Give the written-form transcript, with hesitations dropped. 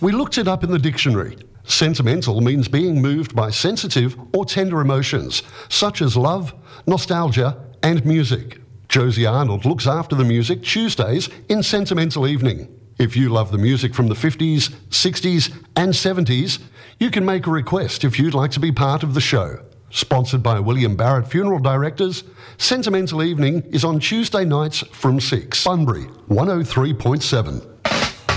We looked it up in the dictionary. Sentimental means being moved by sensitive or tender emotions, such as love, nostalgia, and music. Josie Arnold looks after the music Tuesdays in Sentimental Evening. If you love the music from the 50s, 60s, and 70s, you can make a request if you'd like to be part of the show. Sponsored by William Barrett Funeral Directors, Sentimental Evening is on Tuesday nights from 6. Bunbury 103.7.